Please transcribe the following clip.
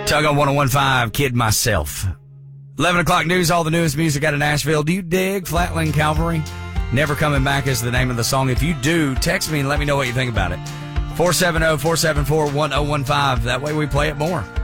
Tug on 101.5, Kid Myself. 11 o'clock news, all the newest music out of Nashville. Do you dig Flatland Cavalry? Never Coming Back is the name of the song. If you do, text me and let me know what you think about it. 470-474-1015. That way we play it more.